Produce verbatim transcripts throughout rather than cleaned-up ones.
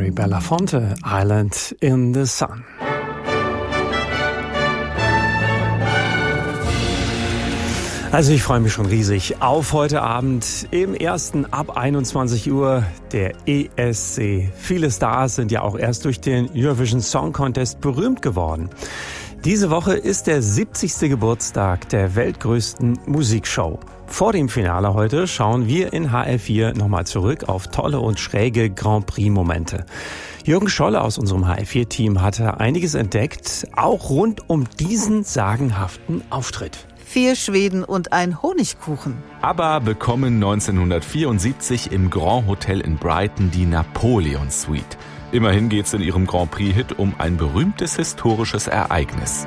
Harry Belafonte, Island in the Sun. Also ich freue mich schon riesig auf heute Abend im ersten ab einundzwanzig Uhr der E S C. Viele Stars sind ja auch erst durch den Eurovision Song Contest berühmt geworden. Diese Woche ist der siebzigste Geburtstag der weltgrößten Musikshow. Vor dem Finale heute schauen wir in H R vier nochmal zurück auf tolle und schräge Grand Prix-Momente. Jürgen Scholle aus unserem H R vier Team hatte einiges entdeckt, auch rund um diesen sagenhaften Auftritt. Vier Schweden und ein Honigkuchen. ABBA bekommen neunzehnhundertvierundsiebzig im Grand Hotel in Brighton die Napoleon Suite. Immerhin geht es in ihrem Grand Prix-Hit um ein berühmtes historisches Ereignis.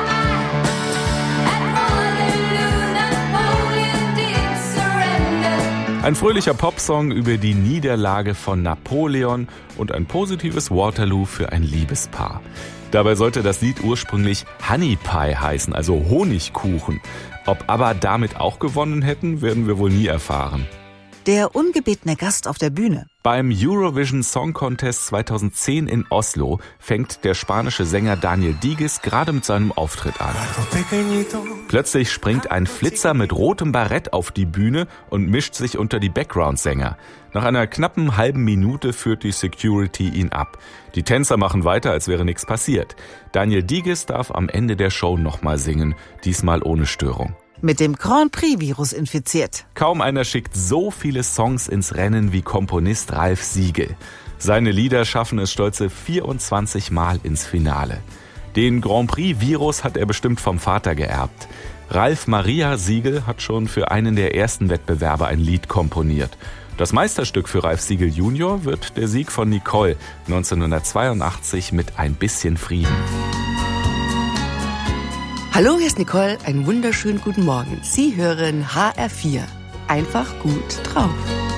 Ein fröhlicher Popsong über die Niederlage von Napoleon und ein positives Waterloo für ein Liebespaar. Dabei sollte das Lied ursprünglich Honey Pie heißen, also Honigkuchen. Ob ABBA damit auch gewonnen hätten, werden wir wohl nie erfahren. Der ungebetene Gast auf der Bühne. Beim Eurovision Song Contest zweitausendzehn in Oslo fängt der spanische Sänger Daniel Digges gerade mit seinem Auftritt an. Plötzlich springt ein Flitzer mit rotem Barett auf die Bühne und mischt sich unter die Background-Sänger. Nach einer knappen halben Minute führt die Security ihn ab. Die Tänzer machen weiter, als wäre nichts passiert. Daniel Digges darf am Ende der Show nochmal singen, diesmal ohne Störung. Mit dem Grand Prix-Virus infiziert. Kaum einer schickt so viele Songs ins Rennen wie Komponist Ralf Siegel. Seine Lieder schaffen es stolze vierundzwanzig Mal ins Finale. Den Grand Prix-Virus hat er bestimmt vom Vater geerbt. Ralf Maria Siegel hat schon für einen der ersten Wettbewerbe ein Lied komponiert. Das Meisterstück für Ralf Siegel Junior wird der Sieg von Nicole neunzehnhundertzweiundachtzig mit Ein bisschen Frieden. Hallo, hier ist Nicole, einen wunderschönen guten Morgen. Sie hören H R vier. Einfach gut drauf.